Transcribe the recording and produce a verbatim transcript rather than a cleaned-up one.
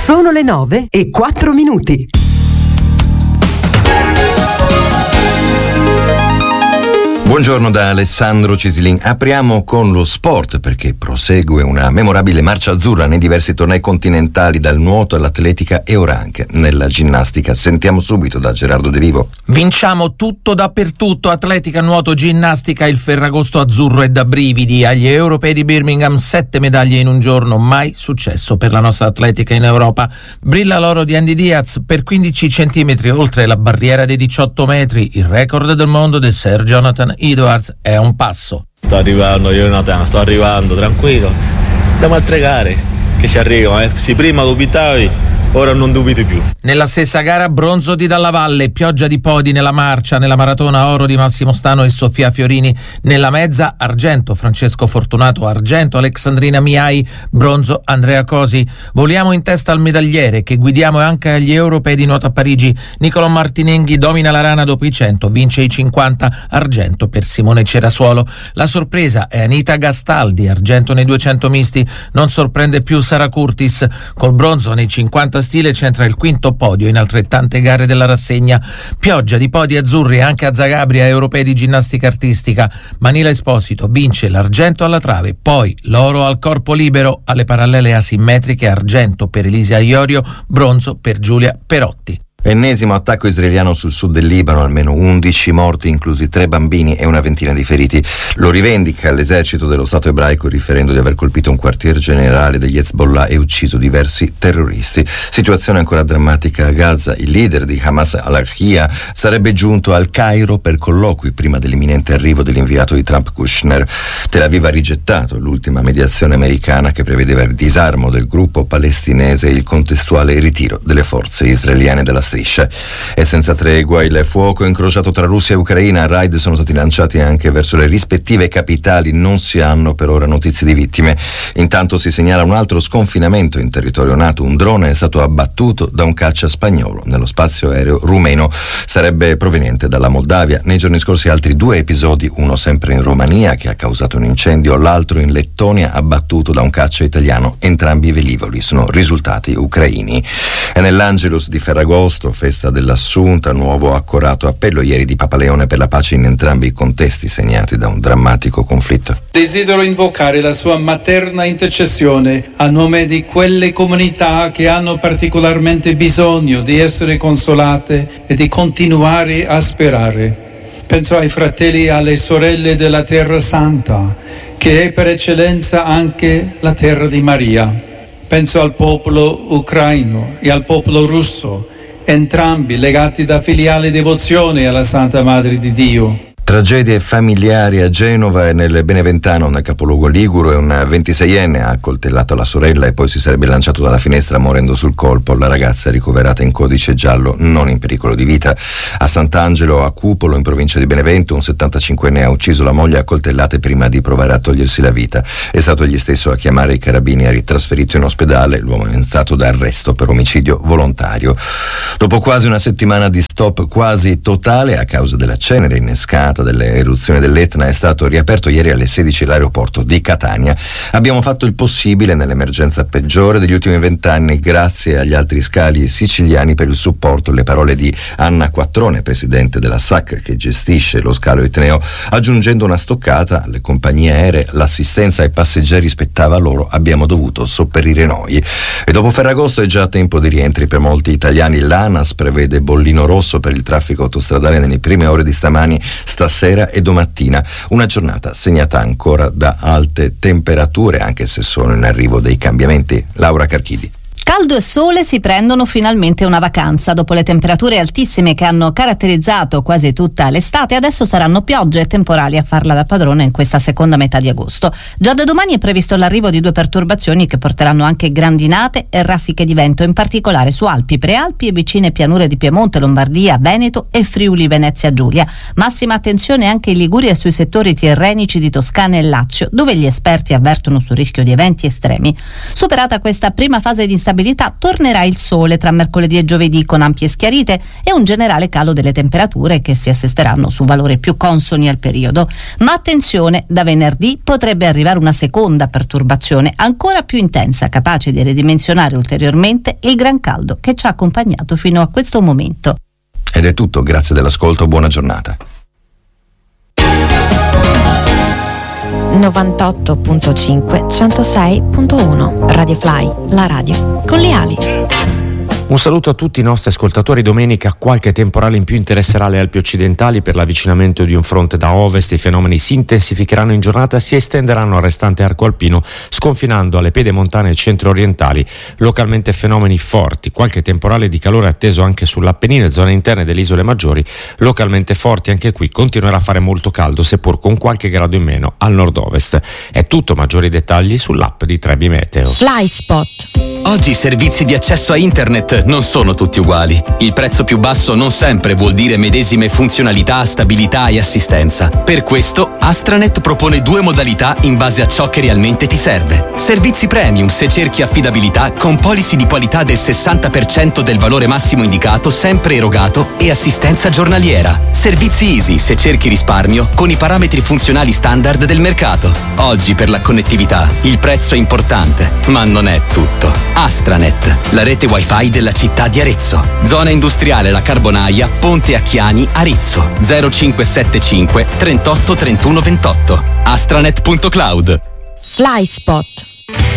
Sono le nove e quattro minuti. Buongiorno da Alessandro Cisilin. Apriamo con lo sport perché prosegue una memorabile marcia azzurra nei diversi tornei continentali, dal nuoto all'atletica e ora anche nella ginnastica. Sentiamo subito da Gerardo De Vivo. Vinciamo tutto dappertutto, atletica, nuoto, ginnastica, il Ferragosto azzurro è da brividi. Agli europei di Birmingham sette medaglie in un giorno, mai successo per la nostra atletica in Europa. Brilla l'oro di Andy Diaz per quindici centimetri oltre la barriera dei diciotto metri, il record del mondo di Sir Jonathan Edwards è a un passo. Sto arrivando Jonathan, sto arrivando, tranquillo. Abbiamo altre gare che ci arrivano, eh. Se prima dubitavi, ora non dubiti più. Nella stessa gara bronzo di Dalla Valle, pioggia di podi nella marcia, nella maratona oro di Massimo Stano e Sofia Fiorini, nella mezza argento Francesco Fortunato, argento Alexandrina Miai, bronzo Andrea Cosi. Voliamo in testa al medagliere che guidiamo anche agli europei di nuoto a Parigi. Nicolò Martinenghi domina la rana dopo i cento, vince i cinquanta, argento per Simone Cerasuolo. La sorpresa è Anita Gastaldi, argento nei duecento misti, non sorprende più Sara Curtis, col bronzo nei cinquanta stile centra il quinto podio in altrettante gare della rassegna. Pioggia di podi azzurri anche a Zagabria, europei di ginnastica artistica. Manila Esposito vince l'argento alla trave, poi l'oro al corpo libero, alle parallele asimmetriche, argento per Elisa Iorio, bronzo per Giulia Perotti. Ennesimo attacco israeliano sul sud del Libano, almeno undici morti, inclusi tre bambini e una ventina di feriti. Lo rivendica l'esercito dello Stato ebraico, riferendo di aver colpito un quartier generale degli Hezbollah e ucciso diversi terroristi. Situazione ancora drammatica a Gaza. Il leader di Hamas al-Ahia sarebbe giunto al Cairo per colloqui prima dell'imminente arrivo dell'inviato di Trump Kushner. Tel Aviv ha rigettato l'ultima mediazione americana che prevedeva il disarmo del gruppo palestinese e il contestuale ritiro delle forze israeliane dalla striscia. E senza tregua il fuoco incrociato tra Russia e Ucraina. Raid sono stati lanciati anche verso le rispettive capitali. Non si hanno per ora notizie di vittime. Intanto si segnala un altro sconfinamento in territorio NATO. Un drone è stato abbattuto da un caccia spagnolo nello spazio aereo rumeno. Sarebbe proveniente dalla Moldavia. Nei giorni scorsi altri due episodi, uno sempre in Romania che ha causato un incendio, l'altro in Lettonia abbattuto da un caccia italiano. Entrambi i velivoli sono risultati ucraini. E nell'Angelus di Ferragosto, festa dell'Assunta, nuovo accorato appello ieri di Papa Leone per la pace in entrambi i contesti segnati da un drammatico conflitto. Desidero invocare la sua materna intercessione a nome di quelle comunità che hanno particolarmente bisogno di essere consolate e di continuare a sperare. Penso ai fratelli e alle sorelle della Terra Santa, che è per eccellenza anche la terra di Maria. Penso al popolo ucraino e al popolo russo, entrambi legati da filiale devozione alla Santa Madre di Dio. Tragedie familiari a Genova e nel Beneventano, nel capoluogo ligure. Un ventiseienne ha accoltellato la sorella e poi si sarebbe lanciato dalla finestra morendo sul colpo. La ragazza è ricoverata in codice giallo, non in pericolo di vita. A Sant'Angelo, a Cupolo, in provincia di Benevento, un settantacinquenne ha ucciso la moglie a coltellate prima di provare a togliersi la vita. È stato egli stesso a chiamare i carabinieri. Trasferito in ospedale, l'uomo è in stato d'arresto per omicidio volontario. Dopo quasi una settimana di stop quasi totale a causa della cenere innescata delle eruzioni dell'Etna, è stato riaperto ieri alle sedici l'aeroporto di Catania. Abbiamo fatto il possibile nell'emergenza peggiore degli ultimi vent'anni, grazie agli altri scali siciliani per il supporto. Le parole di Anna Quattrone, presidente della S A C che gestisce lo scalo etneo, aggiungendo una stoccata alle compagnie aeree. L'assistenza ai passeggeri spettava loro, abbiamo dovuto sopperire noi. E dopo Ferragosto è già tempo di rientri per molti italiani. L'ANAS prevede bollino rosso per il traffico autostradale nelle prime ore di stamani, stasera e domattina. Una giornata segnata ancora da alte temperature, anche se sono in arrivo dei cambiamenti. Laura Carchidi. Caldo e sole si prendono finalmente una vacanza. Dopo le temperature altissime che hanno caratterizzato quasi tutta l'estate, adesso saranno piogge e temporali a farla da padrone in questa seconda metà di agosto. Già da domani è previsto l'arrivo di due perturbazioni che porteranno anche grandinate e raffiche di vento, in particolare su Alpi, Prealpi e vicine pianure di Piemonte, Lombardia, Veneto e Friuli Venezia Giulia. Massima attenzione anche in Liguria e sui settori tirrenici di Toscana e Lazio, dove gli esperti avvertono sul rischio di eventi estremi. Superata questa prima fase di instabilità, stabilità, tornerà il sole tra mercoledì e giovedì con ampie schiarite e un generale calo delle temperature che si assesteranno su valori più consoni al periodo. Ma attenzione, da venerdì potrebbe arrivare una seconda perturbazione ancora più intensa, capace di ridimensionare ulteriormente il gran caldo che ci ha accompagnato fino a questo momento. Ed è tutto, grazie dell'ascolto, buona giornata. novantotto virgola cinque centosei virgola uno Radio Fly, la radio con le ali. Un saluto a tutti i nostri ascoltatori. Domenica qualche temporale in più interesserà le Alpi occidentali per l'avvicinamento di un fronte da ovest. I fenomeni si intensificheranno in giornata e si estenderanno al restante arco alpino, sconfinando alle pedemontane centro-orientali. Localmente fenomeni forti, qualche temporale di calore atteso anche sull'Appennino e zone interne delle isole maggiori. Localmente forti anche qui, continuerà a fare molto caldo, seppur con qualche grado in meno al nord-ovest. È tutto, maggiori dettagli sull'app di Trebi Meteo. Fly Spot. Oggi i servizi di accesso a internet non sono tutti uguali. Il prezzo più basso non sempre vuol dire medesime funzionalità, stabilità e assistenza. Per questo Astranet propone due modalità in base a ciò che realmente ti serve. Servizi premium se cerchi affidabilità con policy di qualità del sessanta per cento del valore massimo indicato sempre erogato e assistenza giornaliera. Servizi easy se cerchi risparmio con i parametri funzionali standard del mercato. Oggi per la connettività il prezzo è importante, ma non è tutto. Astranet, la rete wifi della città di Arezzo. Zona industriale La Carbonaia, Ponte Acchiani, Arezzo. zero cinque sette cinque trentotto trentuno ventotto. astranet punto cloud. Fly Spot.